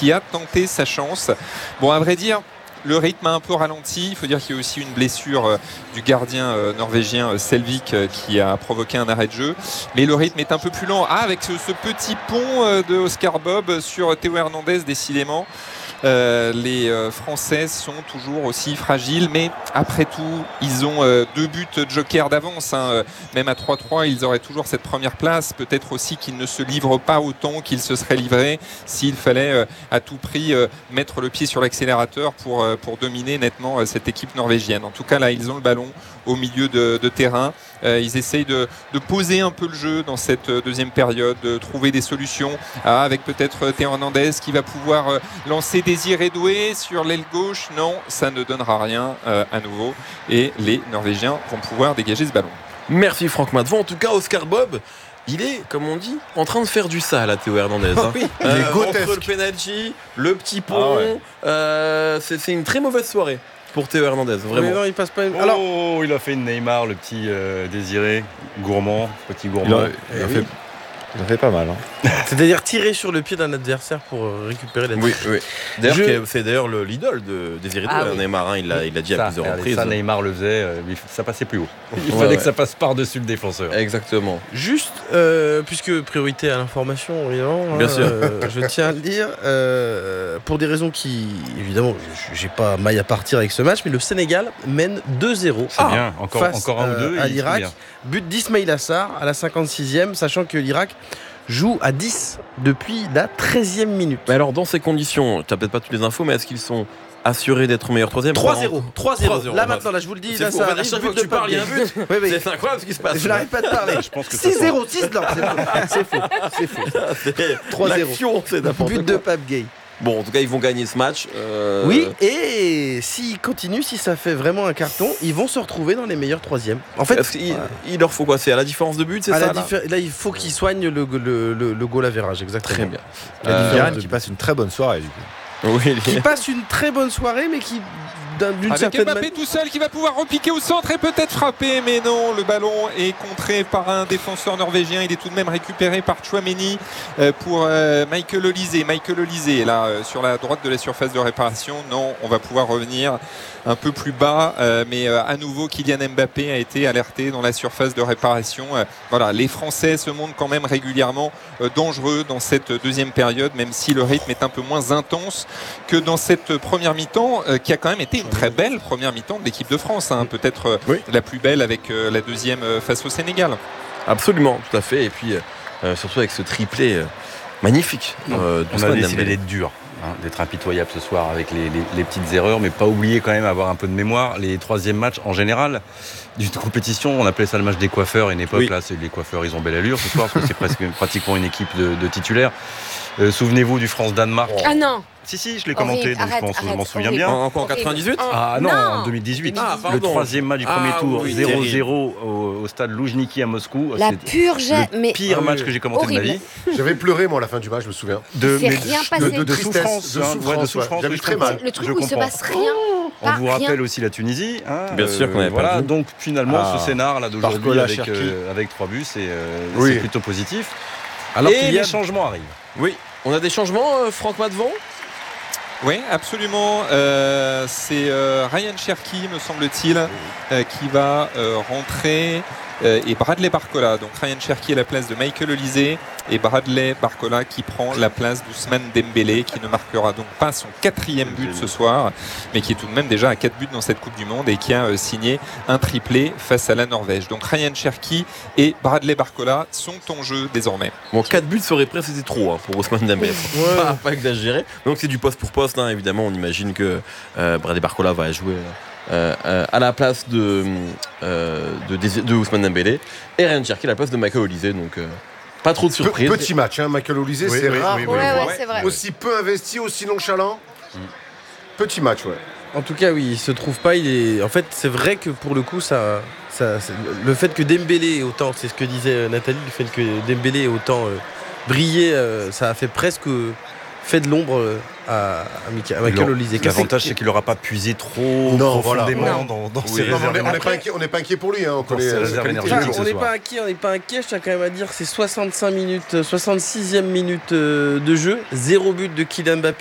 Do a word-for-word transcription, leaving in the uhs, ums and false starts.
qui a tenté sa chance. Bon, à vrai dire, le rythme a un peu ralenti. Il faut dire qu'il y a aussi une blessure euh, du gardien euh, norvégien euh, Selvik euh, qui a provoqué un arrêt de jeu. Mais le rythme est un peu plus lent. Ah, avec ce, ce petit pont euh, de Oscar Bob sur Théo Hernandez, décidément. Euh, les euh, Français sont toujours aussi fragiles, mais après tout, ils ont euh, deux buts joker d'avance. Hein. Même à trois trois, ils auraient toujours cette première place. Peut-être aussi qu'ils ne se livrent pas autant qu'ils se seraient livrés s'il fallait euh, à tout prix euh, mettre le pied sur l'accélérateur pour, euh, pour dominer nettement euh, cette équipe norvégienne. En tout cas, là, ils ont le ballon au milieu de, de terrain. Euh, ils essayent de, de poser un peu le jeu dans cette deuxième période, de trouver des solutions, ah, avec peut-être Théo Hernandez qui va pouvoir euh, lancer Désiré Doué sur l'aile gauche. Non, ça ne donnera rien euh, à nouveau et les Norvégiens vont pouvoir dégager ce ballon. Merci Franck Matvon. En tout cas, Oscar Bob, il est, comme on dit, en train de faire du sale à Théo Hernandez. Hein. Oui, euh, entre le penalty, le petit pont, ah ouais. euh, c'est, c'est une très mauvaise soirée pour Théo Hernandez, vraiment. Mais non, il passe pas une... Oh, Alors... il a fait une Neymar, le petit euh, Désiré, gourmand, petit gourmand. Il a, il a, fait, il a fait pas mal. Hein. C'est-à-dire tirer sur le pied d'un adversaire pour récupérer la Oui, oui. D'ailleurs, Je... c'est d'ailleurs le, l'idole de Désiré ah, Doué, oui. Neymar, hein, il l'a il a dit ça, à plusieurs regardez, reprises. Ça, Neymar le faisait, euh, ça passait plus haut. Il Ouais, fallait ouais. que ça passe par-dessus le défenseur. Exactement. Juste, euh, puisque priorité à l'information, évidemment, Bien hein, sûr. euh, je tiens à le dire, euh, pour des raisons qui, évidemment, j'ai pas maille à partir avec ce match, mais le Sénégal mène deux zéro. C'est ah, bien, encore, face, encore un ou deux. Euh, à l'Irak, but d'Ismaïl Assar à la cinquante-sixième, sachant que l'Irak joue à dix depuis la treizième minute. Mais alors, dans ces conditions, tu n'as peut-être pas toutes les infos, mais est-ce qu'ils sont assurés d'être meilleur troisième? trois zéro. trois zéro. trois zéro. Là maintenant, là je vous le dis, c'est là fou, ça en fait, arrive. à chaque fois que tu parles, il y a un but. Oui, oui. C'est incroyable ce qui se passe. Je n'arrête pas de parler. Je pense que six zéro, six non, c'est faux. C'est faux. C'est faux. trois zéro. L'action, c'est n'importe But quoi. de Pape Gueye. Bon, en tout cas, ils vont gagner ce match. Euh... Oui, et s'ils continuent, si ça fait vraiment un carton, ils vont se retrouver dans les meilleurs troisièmes. En fait, il, il leur faut quoi? C'est à la différence de but, c'est à ça la là, diffé- là, il faut qu'ils soignent le, le, le, le goal average, exactement. Très bien. Euh, Euh, qui passe une très bonne soirée du coup. Oui, Qui passe une très bonne soirée, mais qui, d'un- d'une Avec certaine Mbappé manière... tout seul qui va pouvoir repiquer au centre et peut-être frapper, mais non, le ballon est contré par un défenseur norvégien. Il est tout de même récupéré par Chouameni euh, pour euh, Michael Olise. Michael Olise là euh, sur la droite de la surface de réparation. Non, on va pouvoir revenir un peu plus bas, euh, mais euh, à nouveau Kylian Mbappé a été alerté dans la surface de réparation. Euh, voilà, les Français se montrent quand même régulièrement euh, dangereux dans cette deuxième période, même si le rythme est un peu moins intense que dans cette première mi-temps, euh, qui a quand même été une très belle première mi-temps de l'équipe de France, hein, peut-être euh, oui. la plus belle avec euh, la deuxième euh, face au Sénégal. Absolument, tout à fait. Et puis, euh, surtout avec ce triplé euh, magnifique. Euh, On a décidé d'être dur, hein, d'être impitoyable ce soir avec les, les, les petites erreurs, mais pas oublier quand même avoir un peu de mémoire. Les troisièmes matchs, en général, d'une compétition, on appelait ça le match des coiffeurs à une époque. Oui. Là, c'est les coiffeurs, ils ont belle allure ce soir, parce que c'est presque, pratiquement une équipe de, de titulaires. Euh, souvenez-vous du France-Danemark. Ah non. Si, si, je l'ai commenté, Horrible, donc arrête, je, pense, je arrête, m'en souviens horrible. bien. En, en quatre-vingt-dix-huit Ah non, non, en deux mille dix-huit. Ah, le troisième match du ah, premier tour, oui, zéro zéro au, au stade Loujniki à Moscou. La C'est purge, le mais pire Ah, match oui. que j'ai commenté horrible. de ma vie. J'avais pleuré moi à la fin du match, je me souviens. De, Il s'est mais rien de- passé. de, de, de Tristesse, souffrance, de hein, souffrance, ouais, de ouais. souffrance, J'avais je très comprends. mal. le truc Je où il se comprends. passe rien. On Pas vous rien. rappelle aussi la Tunisie. Hein, Bien sûr qu'on avait voilà, perdu. donc finalement, Ah. ce scénar là d'aujourd'hui Barcola, avec, Cherki. euh, avec trois buts, c'est euh, Oui. c'est plutôt positif. Alors Et qu'il y a- les changements arrivent. Oui, on a des changements, euh, Franck Matvon? Oui, absolument. Euh, c'est euh, Ryan Cherki, me semble-t-il, euh, qui va euh, rentrer euh, et Bradley Barcola. Donc Ryan Cherki à la place de Michael Olise et Bradley Barcola qui prend la place d'Ousmane Dembélé, qui ne marquera donc pas son quatrième but ce soir, mais qui est tout de même déjà à quatre buts dans cette Coupe du Monde et qui a euh, signé un triplé face à la Norvège. Donc Ryan Cherki et Bradley Barcola sont en jeu désormais. Bon, quatre buts serait presque c'était trop hein, pour Ousmane Dembélé. Ouais. Pas, pas exagéré. Donc c'est du poste pour poste, hein, évidemment. On imagine que euh, Bradley Barcola va jouer euh, euh, à la place de, euh, de, de, de Ousmane Dembélé et Ryan Cherki à la place de Michael Olise. Donc euh, pas trop de Pe- surprises. Petit match, hein, Michael Olise, Oui, c'est oui, rare. oui, de oui, le Ouais, voir. ouais, c'est vrai. Aussi peu investi, aussi nonchalant. Petit match, ouais. En tout cas, oui, il se trouve pas. Il est. En fait, c'est vrai que pour le coup, ça, ça, c'est- le fait que Dembélé est autant, c'est ce que disait euh, Nathalie, le fait que Dembélé est autant euh, brillé, euh, ça a fait presque euh, fait de l'ombre euh, à, à, Mika- à Michael Non. Olise. L'avantage, c'est qu'il n'aura pas puisé trop Non, profondément voilà. dans, dans Oui. ses Non, mais on réserves. n'est- on n'est énergétiques. pas inquiet- on n'est pas inquiet pour lui. Hein, on Dans connaît, ses euh, réserves sa qualité. énergétiques. Enfin, ce on n'est soir. pas inquiet, on n'est pas inquiet. Je tiens quand même à dire, c'est soixante-cinq minutes, euh, soixante-sixième minute euh, de jeu, zéro but de Kylian Mbappé.